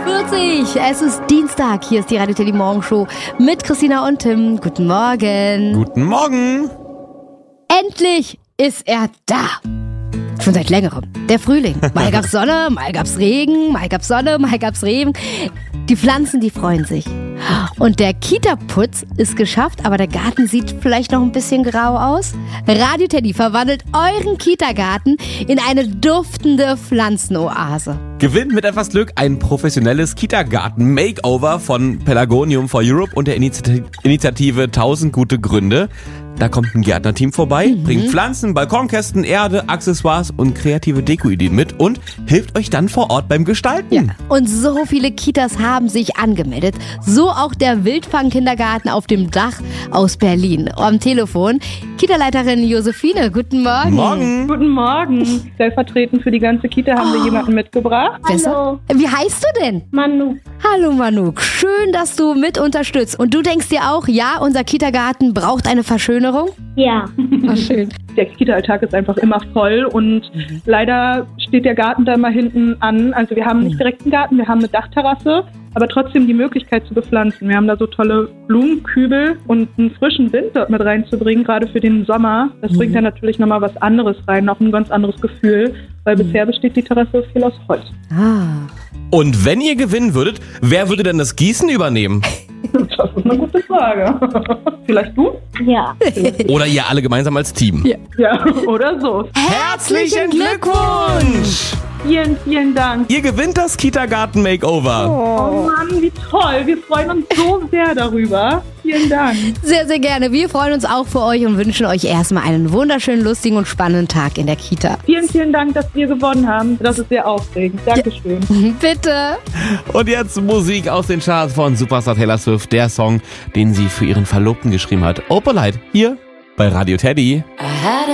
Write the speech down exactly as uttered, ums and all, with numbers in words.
vierzig. Es ist Dienstag. Hier ist die Radio Teddy Morgenshow mit Christina und Tim. Guten Morgen. Guten Morgen. Endlich ist er da. Schon seit längerem. Der Frühling. Mal gab's Sonne, mal gab's Regen, mal gab's Sonne, mal gab's Regen. Die Pflanzen, die freuen sich. Und der Kita-Putz ist geschafft, aber der Garten sieht vielleicht noch ein bisschen grau aus. Radio Teddy verwandelt euren Kita-Garten in eine duftende Pflanzenoase. Gewinnt mit etwas Glück ein professionelles Kita-Garten-Makeover von Pelargonium for Europe und der Initiative, Initiative tausend gute Gründe. Da kommt ein Gärtnerteam vorbei, mhm. bringt Pflanzen, Balkonkästen, Erde, Accessoires und kreative Deko-Ideen mit und hilft euch dann vor Ort beim Gestalten. Ja. Und so viele Kitas haben sich angemeldet. So auch der Wildfang-Kindergarten auf dem Dach aus Berlin. Am Telefon Kita-Leiterin Josephine. Guten Morgen. Morgen. Guten Morgen. Stellvertretend für die ganze Kita haben oh. wir jemanden mitgebracht. Hallo. Wie heißt du denn? Manu. Hallo Manu. Schön, dass du mit unterstützt. Und du denkst dir auch, ja, unser Kita-Garten braucht eine Verschönerung? Ja. Ach, schön. Der Kita-Alltag ist einfach immer voll und mhm. leider steht der Garten da mal hinten an. Also wir haben nicht direkt einen Garten, wir haben eine Dachterrasse, aber trotzdem die Möglichkeit zu bepflanzen. Wir haben da so tolle Blumenkübel und einen frischen Wind dort mit reinzubringen, gerade für den Sommer. Das mhm. bringt dann natürlich nochmal was anderes rein, noch ein ganz anderes Gefühl, weil mhm. bisher besteht die Terrasse viel aus Holz. Ah. Und wenn ihr gewinnen würdet, wer würde denn das Gießen übernehmen? Das ist eine gute Frage. Vielleicht du? Ja. Oder ihr alle gemeinsam als Team? Ja, ja oder so. Herzlichen Glückwunsch! Vielen, vielen Dank. Ihr gewinnt das Kita-Garten-Makeover. Oh Mann, wie toll. Wir freuen uns so sehr darüber. Vielen Dank. Sehr, sehr gerne. Wir freuen uns auch für euch und wünschen euch erstmal einen wunderschönen, lustigen und spannenden Tag in der Kita. Vielen, vielen Dank, dass wir gewonnen haben. Das ist sehr aufregend. Dankeschön. Ja. Bitte. Und jetzt Musik aus den Charts von Superstar Taylor Swift. Der Song, den sie für ihren Verlobten geschrieben hat. Opalite, hier bei Radio Teddy.